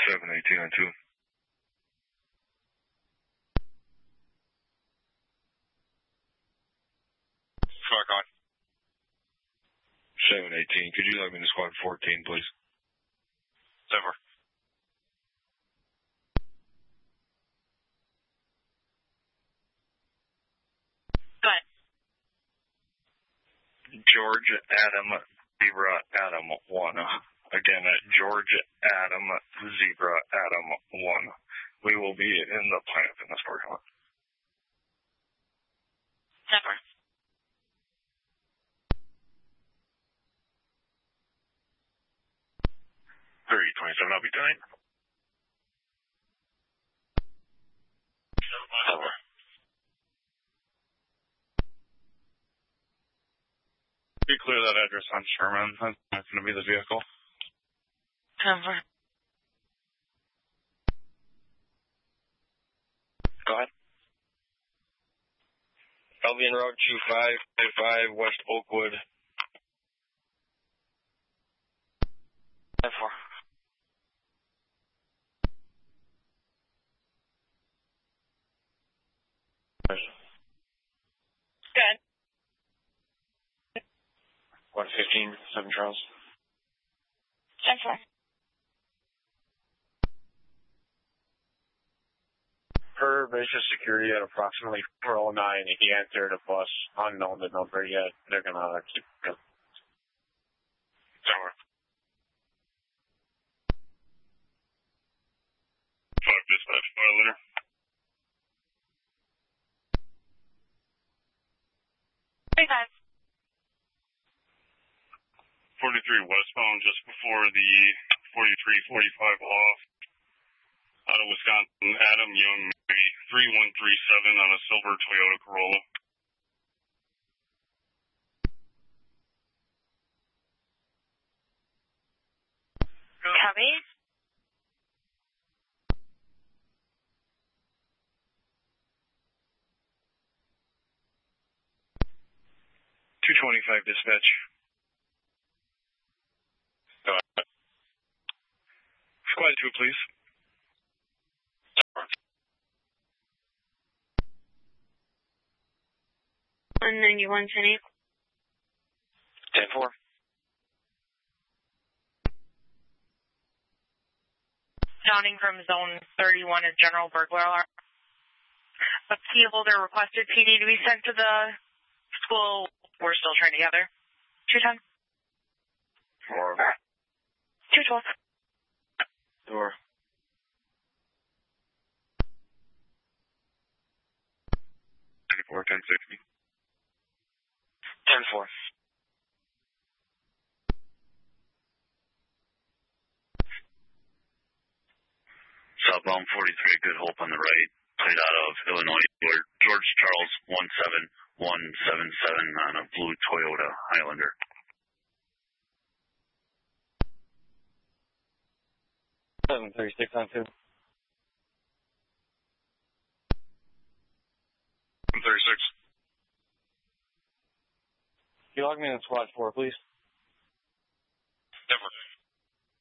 718 on 2. Fuck on. 718, could you log me to squad 14, please? 7. Go ahead. George Adam Zebra Adam 1. Again, George Adam Zebra Adam 1. We will be in the Planet Fitness parking lot. 7. 3027, I'll be tonight. 7. Be clear that address on Sherman. That's not going to be the vehicle. 7. Go ahead. Albion Road 2555, West Oakwood. 4. Good. 115, 7 Charles. 10-4. Per basic security at approximately 409, he entered a bus unknown the number yet. They're going to keep him. Tower. Fuck dispatch, file 35. 43 westbound, just before the 4345 off. Out of Wisconsin, Adam Young, 3137 on a silver Toyota Corolla. Copy. 225 dispatch. Squad 2, please. 191, 10-8. 10-4. Sounding from zone 31 is General Burglar alarm. A key holder requested PD to be sent to the school. We're still trying to gather. 210. 4. 212. Door. 24, 1060. 10-4. Southbound 43, Good Hope on the right. Played out of Illinois. George Charles 17177 on a blue Toyota Highlander. 736 on 2. 136. Can you log me in squad 4, please? Never.